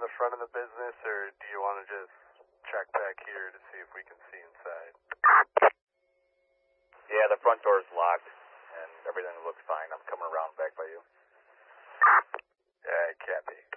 the front of the business, or do you want to just check back here to see if we can see inside? Yeah, the front door's locked, and everything looks fine. I'm coming around back by you. Yeah, copy.